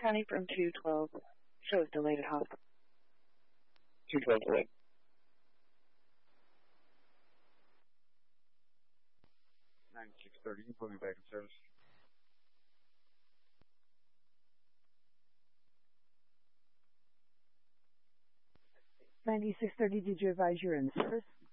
County from 212 shows delayed at hospital. 212 delayed. 9630, you put me back in service. 9630, did you advise you're in service?